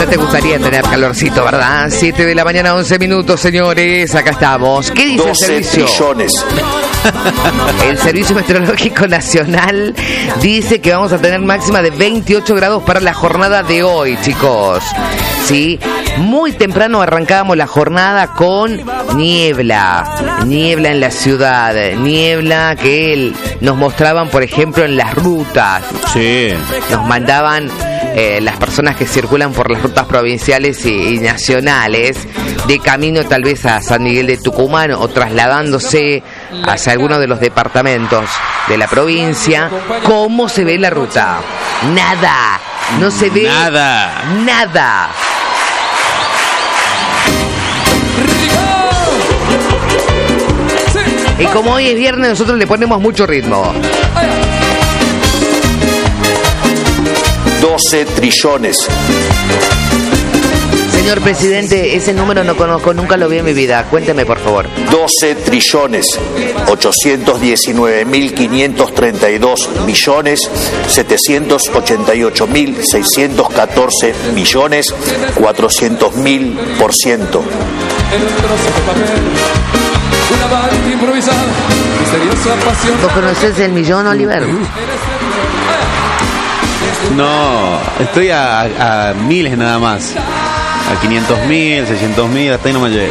Ya te gustaría tener calorcito, ¿verdad? 7 de la mañana, 11 minutos, señores. Acá estamos. ¿Qué dice el servicio? 12 trillones. El Servicio Meteorológico Nacional dice que vamos a tener máxima de 28 grados para la jornada de hoy, chicos. Sí, muy temprano arrancábamos la jornada con niebla en la ciudad, niebla que nos mostraban, por ejemplo, en las rutas. Sí. Nos mandaban las personas que circulan por las rutas provinciales y nacionales, de camino tal vez a San Miguel de Tucumán o trasladándose hacia alguno de los departamentos de la provincia. ¿Cómo se ve la ruta? Nada, no se ve nada. Y como hoy es viernes, nosotros le ponemos mucho ritmo. 12 trillones. Señor presidente, ese número no conozco, nunca lo vi en mi vida. Cuénteme, por favor. 12 trillones, 819.532 millones, 788.614 millones, 400.000%. ¿Vos conocés el millón, Oliver? No, estoy a miles nada más. A 500.000, 600.000, hasta ahí no me llego.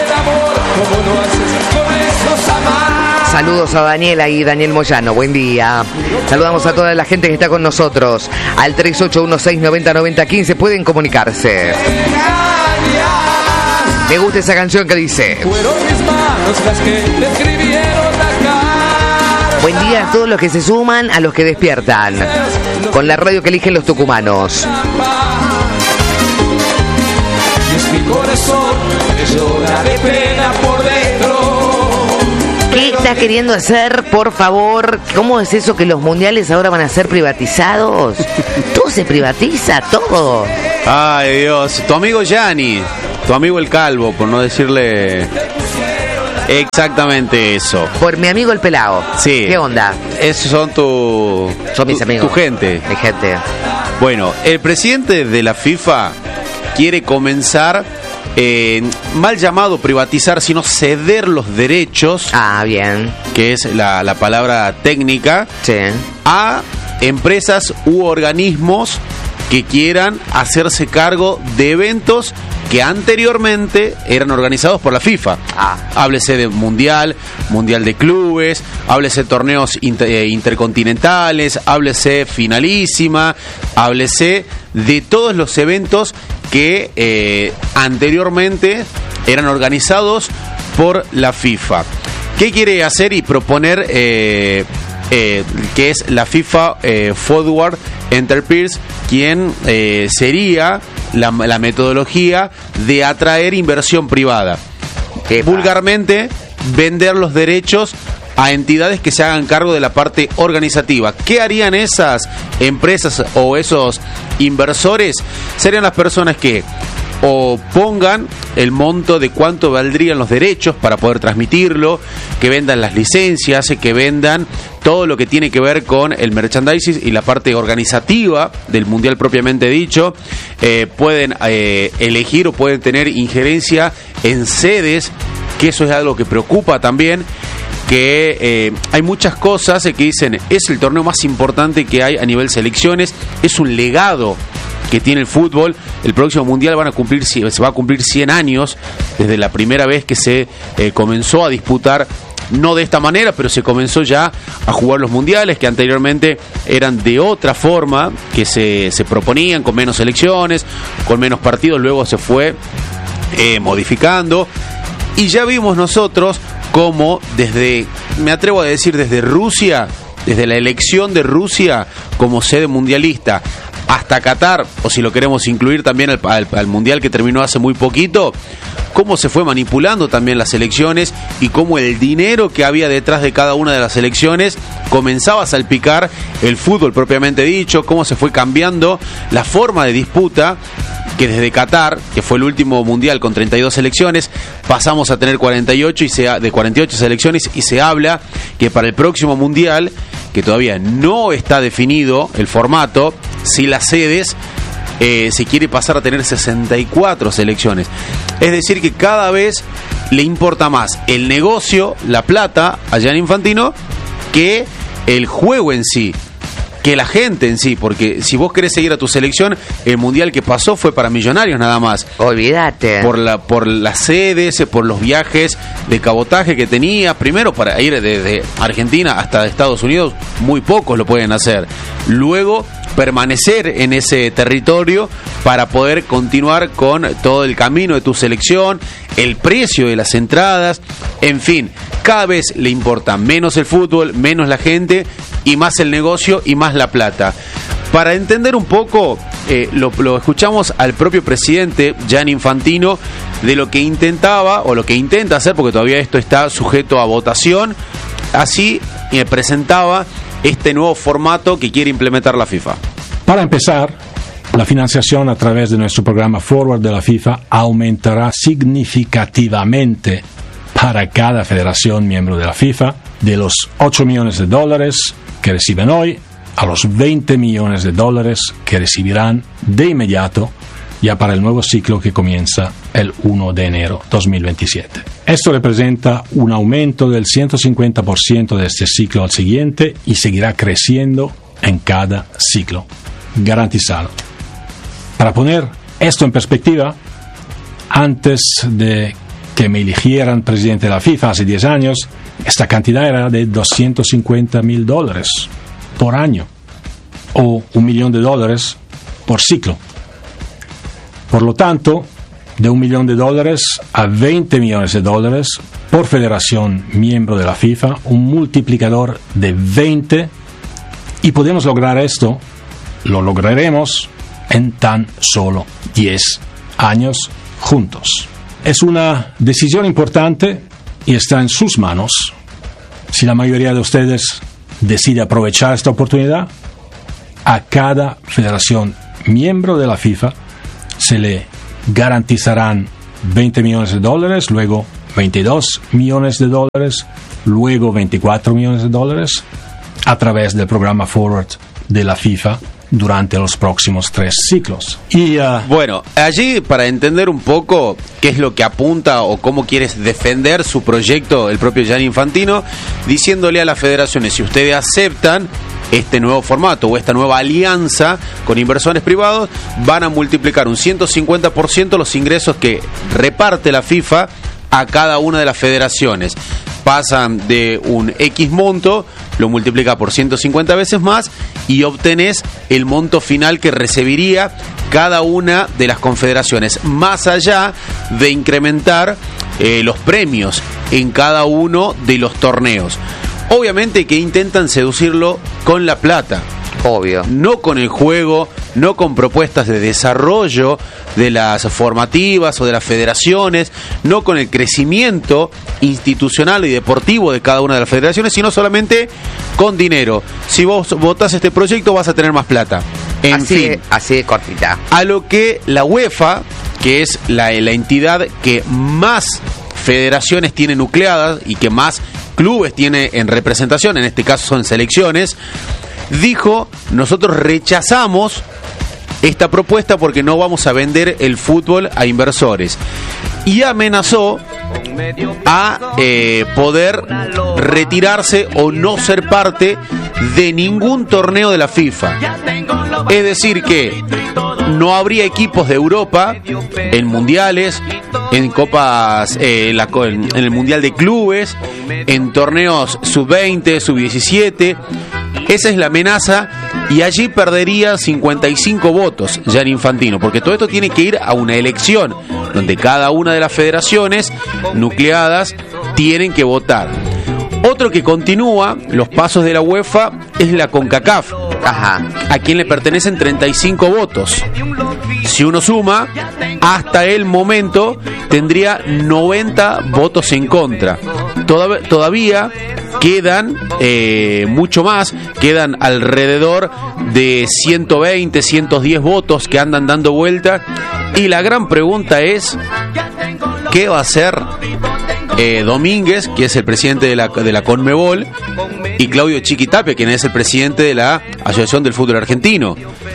Saludos a Daniela y Daniel Moyano, buen día. Saludamos a toda la gente que está con nosotros. Al 3816909015 pueden comunicarse. Me gusta esa canción que dice: buen día a todos los que se suman, a los que despiertan con la radio que eligen los tucumanos. Mi corazón llora de pena por dentro. ¿Qué estás queriendo hacer, por favor? ¿Cómo es eso que los mundiales ahora van a ser privatizados? Todo se privatiza, todo. Ay, Dios. Tu amigo Gianni, tu amigo el Calvo, por no decirle exactamente eso. Por mi amigo el Pelao. Sí. ¿Qué onda? Esos son mis amigos. Tu gente. Mi gente. Bueno, el presidente de la FIFA quiere comenzar, mal llamado privatizar, sino ceder los derechos. Ah, bien. Que es la palabra técnica. Sí. A empresas u organismos que quieran hacerse cargo de eventos que anteriormente eran organizados por la FIFA. Háblese de mundial de clubes, háblese de torneos intercontinentales, háblese finalísima, háblese de todos los eventos que anteriormente eran organizados por la FIFA. ¿Qué quiere hacer y proponer? Que es la FIFA Forward Enterprise, quien sería la metodología de atraer inversión privada. Vulgarmente, vender los derechos a entidades que se hagan cargo de la parte organizativa. ¿Qué harían esas empresas o esos inversores? Serían las personas que o pongan el monto de cuánto valdrían los derechos para poder transmitirlo, que vendan las licencias, que vendan todo lo que tiene que ver con el merchandising y la parte organizativa del mundial propiamente dicho. Pueden elegir o pueden tener injerencia en sedes, que eso es algo que preocupa también, que hay muchas cosas que dicen, es el torneo más importante que hay a nivel selecciones, es un legado que tiene el fútbol. El próximo mundial se va a cumplir 100 años desde la primera vez que se comenzó a disputar, no de esta manera, pero se comenzó ya a jugar los mundiales, que anteriormente eran de otra forma, que se proponían con menos selecciones, con menos partidos, luego se fue modificando. Y ya vimos nosotros cómo me atrevo a decir, desde Rusia, desde la elección de Rusia como sede mundialista, hasta Qatar, o si lo queremos incluir también al mundial que terminó hace muy poquito, cómo se fue manipulando también las elecciones y cómo el dinero que había detrás de cada una de las elecciones comenzaba a salpicar el fútbol propiamente dicho, cómo se fue cambiando la forma de disputa, que desde Qatar, que fue el último mundial con 32 selecciones, pasamos a tener 48 de 48 selecciones, y se habla que para el próximo mundial, que todavía no está definido el formato, si las sedes se quiere pasar a tener 64 selecciones. Es decir, que cada vez le importa más el negocio, la plata a Gianni Infantino, que el juego en sí, que la gente en sí, porque si vos querés seguir a tu selección, el mundial que pasó fue para millonarios nada más. Olvídate. Por las sedes, por los viajes de cabotaje que tenía. Primero, para ir desde Argentina hasta Estados Unidos, muy pocos lo pueden hacer. Luego, permanecer en ese territorio para poder continuar con todo el camino de tu selección, el precio de las entradas, en fin, cada vez le importa menos el fútbol, menos la gente y más el negocio y más la plata. Para entender un poco, lo escuchamos al propio presidente Gianni Infantino de lo que intentaba o lo que intenta hacer, porque todavía esto está sujeto a votación. Así presentaba este nuevo formato que quiere implementar la FIFA. Para empezar, la financiación a través de nuestro programa Forward de la FIFA aumentará significativamente para cada federación miembro de la FIFA, de los $8 millones que reciben hoy a los $20 millones que recibirán de inmediato ya para el nuevo ciclo que comienza el 1 de enero 2027. Esto representa un aumento del 150% de este ciclo al siguiente y seguirá creciendo en cada ciclo. Garantizado. Para poner esto en perspectiva, antes de que me eligieran presidente de la FIFA hace 10 años, esta cantidad era de $250,000 por año o $1 millón por ciclo. Por lo tanto, de $1 millón a $20 millones por federación miembro de la FIFA, un multiplicador de 20, y podemos lograr esto, lo lograremos en tan solo 10 años juntos. Es una decisión importante y está en sus manos. Si la mayoría de ustedes decide aprovechar esta oportunidad, a cada federación miembro de la FIFA se le garantizarán $20 millones, luego $22 millones, luego $24 millones a través del programa Forward de la FIFA durante los próximos 3 ciclos. Y bueno, allí para entender un poco qué es lo que apunta o cómo quieres defender su proyecto el propio Gianni Infantino, diciéndole a las federaciones, si ustedes aceptan este nuevo formato o esta nueva alianza con inversores privados, van a multiplicar un 150% los ingresos que reparte la FIFA a cada una de las federaciones. Pasan de un X monto, lo multiplica por 150 veces más y obtenés el monto final que recibiría cada una de las confederaciones, más allá de incrementar los premios en cada uno de los torneos. Obviamente que intentan seducirlo con la plata. Obvio. No con el juego, no con propuestas de desarrollo de las formativas o de las federaciones, no con el crecimiento institucional y deportivo de cada una de las federaciones, sino solamente con dinero. Si vos votás este proyecto vas a tener más plata. Así de cortita. A lo que la UEFA, que es la entidad que más federaciones tiene nucleadas y que más clubes tiene en representación, en este caso son selecciones, dijo: nosotros rechazamos esta propuesta porque no vamos a vender el fútbol a inversores, y amenazó a poder retirarse o no ser parte de ningún torneo de la FIFA. Es decir que no habría equipos de Europa en mundiales, en copas, en el mundial de clubes, en torneos sub-20, sub-17. Esa es la amenaza, y allí perdería 55 votos Gianni Infantino, porque todo esto tiene que ir a una elección donde cada una de las federaciones nucleadas tienen que votar. Otro que continúa los pasos de la UEFA es la CONCACAF, a quien le pertenecen 35 votos. Si uno suma, hasta el momento tendría 90 votos en contra. Todavía quedan mucho más, quedan alrededor de 120, 110 votos que andan dando vuelta, y la gran pregunta es: ¿qué va a hacer Domínguez, que es el presidente de la Conmebol, y Claudio Chiquitapia, quien es el presidente de la Asociación del Fútbol Argentino?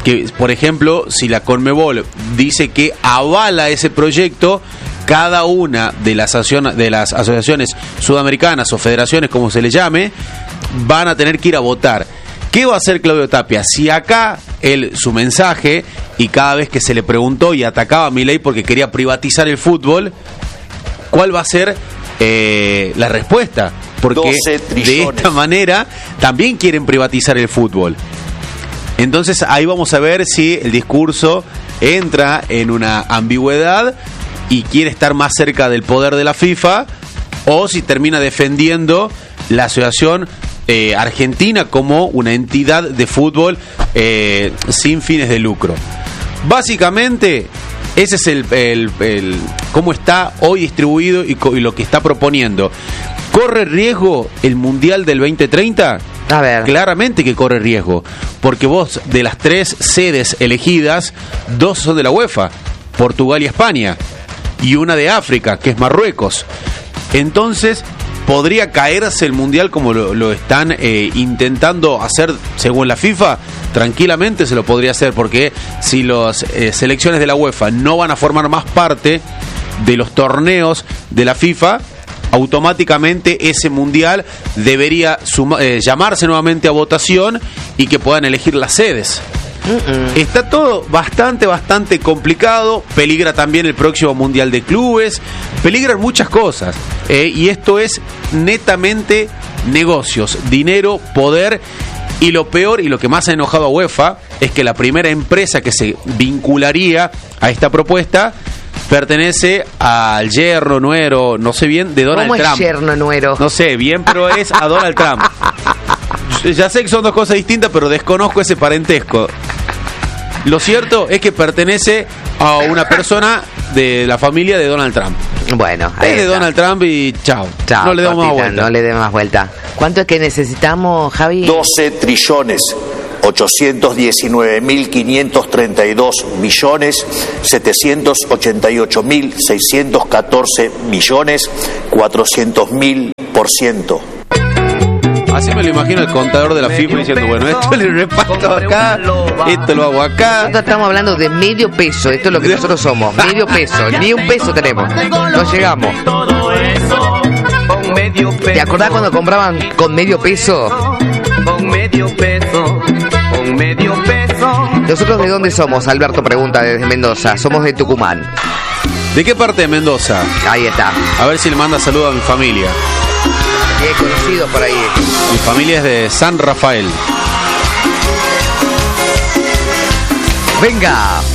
que, por ejemplo, si la Conmebol dice que avala ese proyecto, cada una de las asociaciones sudamericanas o federaciones, como se le llame, van a tener que ir a votar. ¿Qué va a hacer Claudio Tapia? Si acá su mensaje, y cada vez que se le preguntó y atacaba a Milei porque quería privatizar el fútbol, ¿cuál va a ser la respuesta? Porque de esta manera también quieren privatizar el fútbol. Entonces ahí vamos a ver si el discurso entra en una ambigüedad y quiere estar más cerca del poder de la FIFA, o si termina defendiendo la asociación argentina como una entidad de fútbol sin fines de lucro. Básicamente ese es el cómo está hoy distribuido y lo que está proponiendo. ¿Corre riesgo el Mundial del 2030? A ver. Claramente que corre riesgo, porque vos, de las 3 sedes elegidas, 2 son de la UEFA, Portugal y España, y una de África, que es Marruecos. Entonces podría caerse el Mundial como lo están intentando hacer según la FIFA. Tranquilamente se lo podría hacer, porque si las selecciones de la UEFA no van a formar más parte de los torneos de la FIFA, automáticamente ese Mundial debería llamarse nuevamente a votación y que puedan elegir las sedes. Está todo bastante complicado. Peligra también el próximo Mundial de Clubes, peligran muchas cosas, y esto es netamente negocios, dinero, poder. Y lo peor, y lo que más ha enojado a UEFA, es que la primera empresa que se vincularía a esta propuesta pertenece al yerno, nuero, no sé bien, de Donald Trump. ¿Cómo es yerno, nuero? No sé bien, pero es a Donald Trump. Ya sé que son 2 cosas distintas, pero desconozco ese parentesco. Lo cierto es que pertenece a una persona de la familia de Donald Trump. Bueno, ahí es de Donald Trump y chao. No le demos más vuelta. No le demos más vuelta. ¿Cuánto es que necesitamos, Javi? 12 trillones 819.532 millones 788.614 millones 400.000%. Así me lo imagino el contador de la FIFA diciendo, bueno, esto le reparto acá, esto lo hago acá. Nosotros estamos hablando de medio peso, esto es lo que nosotros somos, medio peso, ni un peso tenemos, no llegamos. ¿Te acordás cuando compraban con medio peso? Con medio peso, con medio peso. ¿Nosotros de dónde somos? Alberto pregunta desde Mendoza, somos de Tucumán. ¿De qué parte de Mendoza? Ahí está. A ver si le manda saludos a mi familia. He conocido por ahí. Mi familia es de San Rafael. Venga.